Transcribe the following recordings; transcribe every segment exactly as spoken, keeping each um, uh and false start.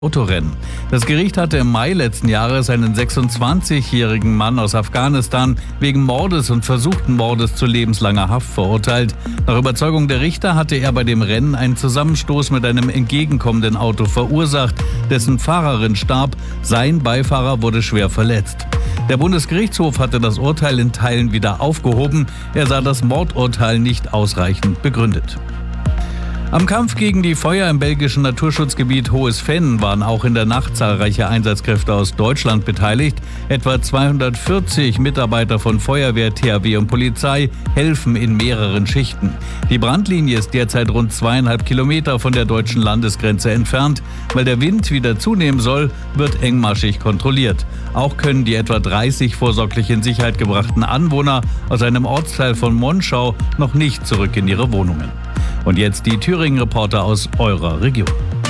Autorennen. Das Gericht hatte im Mai letzten Jahres einen sechsundzwanzigjährigen Mann aus Afghanistan wegen Mordes und versuchten Mordes zu lebenslanger Haft verurteilt. Nach Überzeugung der Richter hatte er bei dem Rennen einen Zusammenstoß mit einem entgegenkommenden Auto verursacht, dessen Fahrerin starb, sein Beifahrer wurde schwer verletzt. Der Bundesgerichtshof hatte das Urteil in Teilen wieder aufgehoben. Er sah das Mordurteil nicht ausreichend begründet. Am Kampf gegen die Feuer im belgischen Naturschutzgebiet Hohes Venn waren auch in der Nacht zahlreiche Einsatzkräfte aus Deutschland beteiligt. Etwa zweihundertvierzig Mitarbeiter von Feuerwehr, T H W und Polizei helfen in mehreren Schichten. Die Brandlinie ist derzeit rund zweieinhalb Kilometer von der deutschen Landesgrenze entfernt. Weil der Wind wieder zunehmen soll, wird engmaschig kontrolliert. Auch können die etwa dreißig vorsorglich in Sicherheit gebrachten Anwohner aus einem Ortsteil von Monschau noch nicht zurück in ihre Wohnungen. Und jetzt die Thüringen-Reporter aus eurer Region.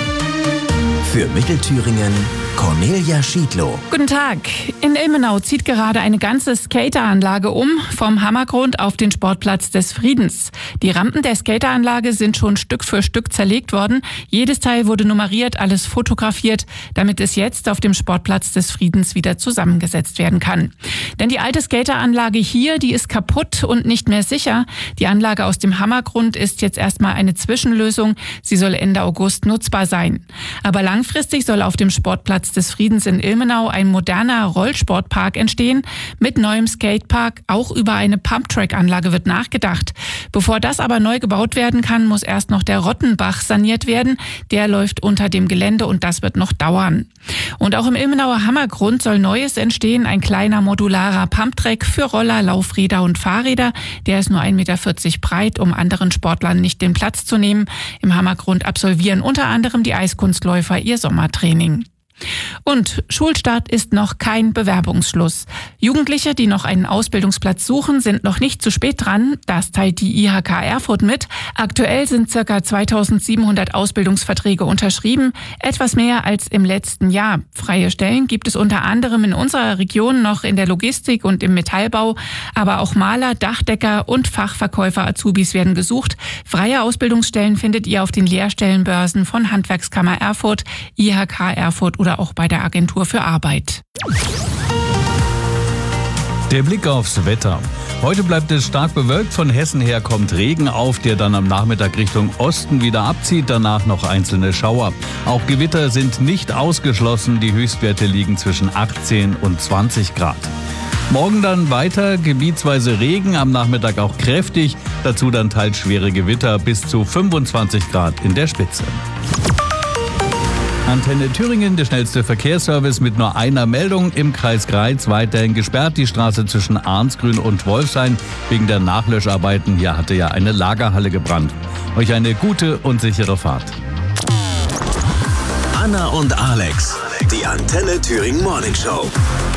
Für Mittelthüringen Cornelia Schiedlow. Guten Tag. In Ilmenau zieht gerade eine ganze Skateranlage um, vom Hammergrund auf den Sportplatz des Friedens. Die Rampen der Skateranlage sind schon Stück für Stück zerlegt worden. Jedes Teil wurde nummeriert, alles fotografiert, damit es jetzt auf dem Sportplatz des Friedens wieder zusammengesetzt werden kann. Denn die alte Skateranlage hier, die ist kaputt und nicht mehr sicher. Die Anlage aus dem Hammergrund ist jetzt erstmal eine Zwischenlösung. Sie soll Ende August nutzbar sein. Aber langfristig soll auf dem Sportplatz des Friedens in Ilmenau ein moderner Rollsportpark entstehen. Mit neuem Skatepark, auch über eine Pumptrack-Anlage wird nachgedacht. Bevor das aber neu gebaut werden kann, muss erst noch der Rottenbach saniert werden. Der läuft unter dem Gelände und das wird noch dauern. Und auch im Ilmenauer Hammergrund soll Neues entstehen, ein kleiner modularer Pumptrack für Roller, Laufräder und Fahrräder. Der ist nur ein Meter vierzig breit, um anderen Sportlern nicht den Platz zu nehmen. Im Hammergrund absolvieren unter anderem die Eiskunstläufer ihr Sommertraining. Und Schulstart ist noch kein Bewerbungsschluss. Jugendliche, die noch einen Ausbildungsplatz suchen, sind noch nicht zu spät dran. Das teilt die I H K Erfurt mit. Aktuell sind ca. zweitausendsiebenhundert Ausbildungsverträge unterschrieben, etwas mehr als im letzten Jahr. Freie Stellen gibt es unter anderem in unserer Region noch in der Logistik und im Metallbau, aber auch Maler, Dachdecker und Fachverkäufer Azubis werden gesucht. Freie Ausbildungsstellen findet ihr auf den Lehrstellenbörsen von Handwerkskammer Erfurt, I H K Erfurt oder auch bei der Agentur für Arbeit. Der Blick aufs Wetter. Heute bleibt es stark bewölkt. Von Hessen her kommt Regen auf, der dann am Nachmittag Richtung Osten wieder abzieht. Danach noch einzelne Schauer. Auch Gewitter sind nicht ausgeschlossen. Die Höchstwerte liegen zwischen achtzehn und zwanzig Grad. Morgen dann weiter gebietsweise Regen, am Nachmittag auch kräftig. Dazu dann teils schwere Gewitter bis zu fünfundzwanzig Grad in der Spitze. Antenne Thüringen, der schnellste Verkehrsservice mit nur einer Meldung. Im Kreis Greiz weiterhin gesperrt, die Straße zwischen Arnsgrün und Wolfshain wegen der Nachlöscharbeiten. Hier hatte ja eine Lagerhalle gebrannt. Euch eine gute und sichere Fahrt. Anna und Alex, die Antenne Thüringen Morning Show.